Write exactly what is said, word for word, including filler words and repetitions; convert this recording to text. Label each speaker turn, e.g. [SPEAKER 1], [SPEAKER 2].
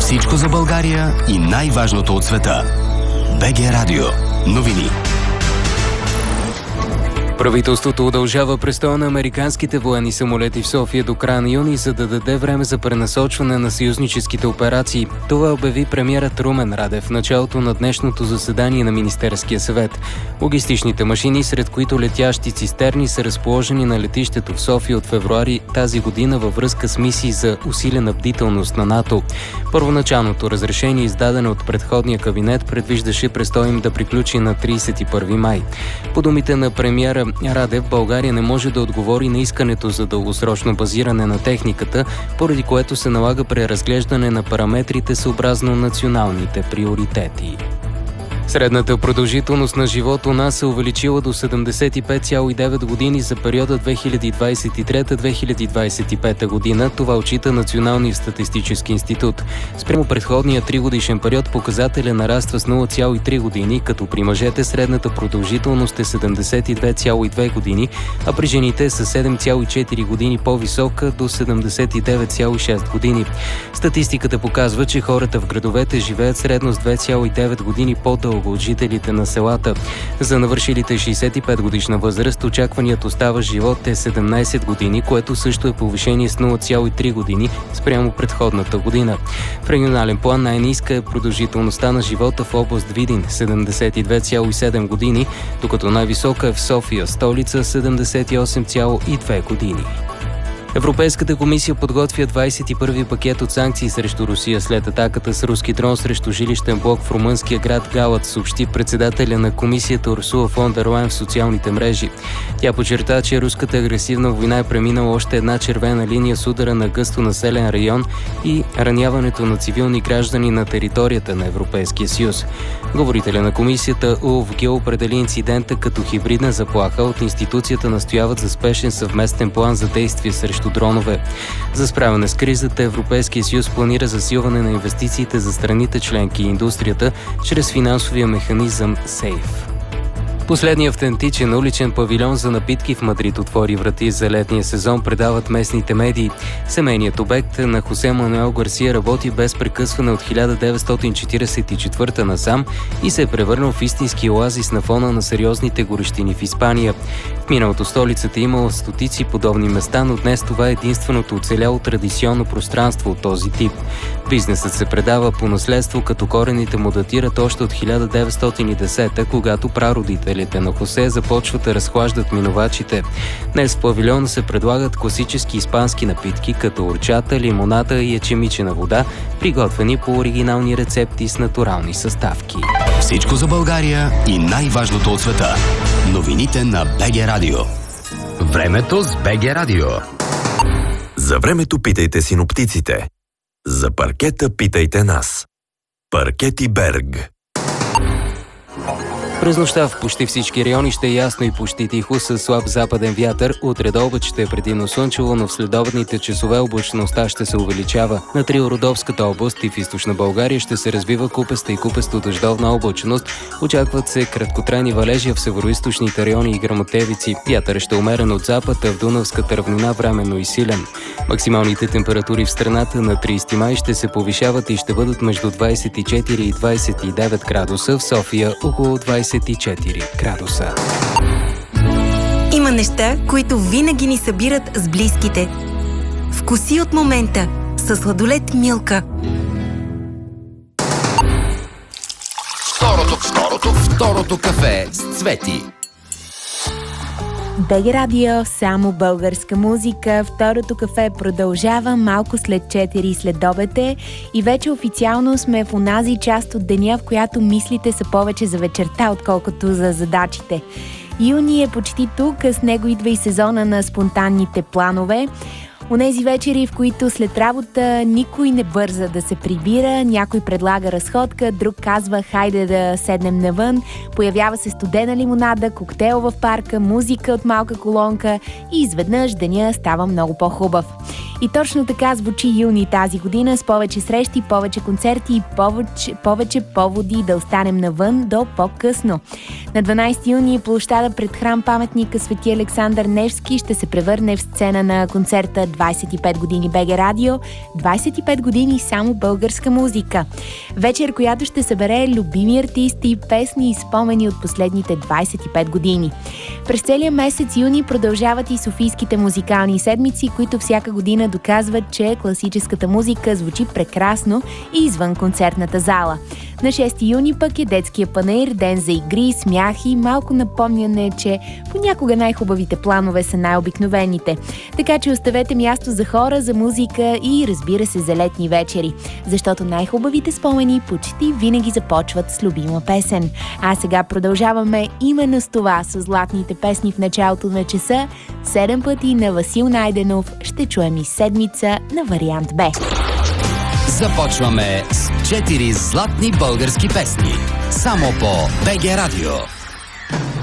[SPEAKER 1] Всичко за България и най-важното от света. БГ Радио. Новини.
[SPEAKER 2] Правителството удължава престоя на американските военни самолети в София до края на юни, за да даде време за пренасочване на съюзническите операции. Това обяви премиерът Румен Радев в началото на днешното заседание на Министерския съвет. Логистичните машини, сред които летящи цистерни, са разположени на летището в София от февруари тази година във връзка с мисии за усилена бдителност на НАТО. Първоначалното разрешение, издадено от предходния кабинет, предвиждаше престоя им да приключи на тридесет и първи май. По думите на премиера Радев, България не може да отговори на искането за дългосрочно базиране на техниката, поради което се налага преразглеждане на параметрите съобразно националните приоритети. Средната продължителност на живот у нас се увеличила до седемдесет и пет цяло и девет години за периода две хиляди двадесет и трета - две хиляди двадесет и пета година. Това отчита Националния статистически институт. Спрямо предходния тригодишен период показателя нараства с нула цяло и три години, като при мъжете средната продължителност е седемдесет и две цяло и две години, а при жените е със седем цяло и четири години по-висока до седемдесет и девет цяло и шест години. Статистиката показва, че хората в градовете живеят средно с две цяло и девет години по-дълго от жителите на селата. За навършилите шейсет и пет годишна възраст очакваният остава живот е седемнадесет години, което също е повишение с нула цяло и три години спрямо предходната година. В регионален план най-ниска е продължителността на живота в област Видин – седемдесет и две цяло и седем години, докато най-висока е в София, столица – седемдесет и осем цяло и две години. Европейската комисия подготвя двадесет и първи пакет от санкции срещу Русия след атаката с руски дрон срещу жилищен блок в румънския град Галац, съобщи председателя на комисията Урсула фон дер Лайен в социалните мрежи. Тя подчерта, че руската агресивна война е преминала още една червена линия с удара на гъсто населен район и раняването на цивилни граждани на територията на Европейския съюз. Говорителя на комисията Улф Гил определи инцидента като хибридна заплаха. От институцията настояват за спешен съвместен план за действие срещу дронове. За справяне с кризата Европейския съюз планира засилване на инвестициите за страните членки и индустрията чрез финансовия механизъм СЕЙФ. Последният автентичен уличен павилион за напитки в Мадрид отвори врати за летния сезон, предават местните медии. Семейният обект на Хосе Мануел Гарсия работи без прекъсване от хиляда деветстотин четиридесет и четвърта насам и се е превърнал в истински оазис на фона на сериозните горещини в Испания. В миналото столицата имала стотици подобни места, но днес това е единственото оцеляло традиционно пространство от този тип. Бизнесът се предава по наследство, като корените му датират още от хиляда деветстотин и десета, когато прародителите на Хосе започват да разхлаждат минувачите. Днес в павилиона се предлагат класически испански напитки, като орчата, лимоната и ечемичена вода, приготвени по оригинални рецепти с натурални съставки.
[SPEAKER 1] Всичко за България и най-важното от света. Новините на БГ Радио. Времето с БГ Радио.
[SPEAKER 3] За времето питайте синоптиците. За паркета питайте нас. Паркети Берг.
[SPEAKER 2] През нощта в почти всички райони ще е ясно и почти тихо с слаб западен вятър. Утре до обед ще е предимно слънчево, но в следобедните часове облачността ще се увеличава. На Триородопската област и в източна България ще се развива купеста и купесто дъждовна облачност. Очакват се краткотрайни валежи в североизточните райони и гръмотевици. Вятър ще е умерен от запад, а в Дунавската равнина временно и силен. Максималните температури в страната на тридесети май ще се повишават и ще бъдат между двадесет и четири и двадесет и девет градуса, в София около двадесет и четири градуса.
[SPEAKER 4] Има неща, които винаги ни събират с близките. Вкуси от момента със сладолед Милка.
[SPEAKER 1] Второто, второто, второто кафе с Цвети.
[SPEAKER 5] БГ Радио, само българска музика. Второто кафе продължава малко след четири следобед и вече официално сме в онази част от деня, в която мислите са повече за вечерта, отколкото за задачите. Юни е почти тук, с него идва и сезона на спонтанните планове. Онези вечери, в които след работа никой не бърза да се прибира, някой предлага разходка, друг казва хайде да седнем навън, появява се студена лимонада, коктейл в парка, музика от малка колонка и изведнъж деня става много по-хубав. И точно така звучи юни тази година с повече срещи, повече концерти и повече, повече поводи да останем навън до по-късно. На дванайсети юни площада пред храм паметника Свети Александър Невски ще се превърне в сцена на концерта двайсет и пет години БГ Радио, двайсет и пет години само българска музика. Вечер, която ще събере любими артисти, песни и спомени от последните двайсет и пет години. През целия месец юни продължават и софийските музикални седмици, които всяка година доказват, че класическата музика звучи прекрасно и извън концертната зала. На шести юни пък е детския панаир, ден за игри, смях и малко напомняне, че понякога най-хубавите планове са най-обикновените. Така че оставете място за хора, за музика и, разбира се, за летни вечери. Защото най-хубавите спомени почти винаги започват с любима песен. А сега продължаваме именно с това, с златните песни в началото на часа. Седем пъти на Васил Найденов ще чуем и седмица на вариант Б.
[SPEAKER 1] Започваме с четири златни български песни. Само по БГ Радио.